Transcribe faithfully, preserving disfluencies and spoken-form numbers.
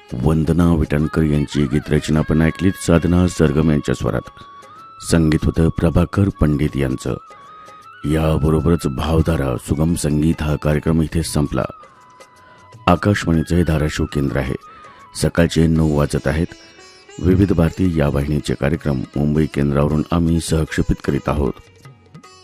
वंदना विटणकर यांची गीतरचना पण ऐकलीत. साधना सरगम यांच्या स्वरात. संगीत होतं प्रभाकर पंडित यांचं. याबरोबरच भावधारा सुगम संगीत हा कार्यक्रम इथे संपला. आकाशवाणीचे धाराशिव केंद्र आहे. सकाळचे नऊ वाजत आहेत. विविध भारती या वाहिनीचे कार्यक्रम मुंबई केंद्रावरून आम्ही सहक्षेपित करीत आहोत.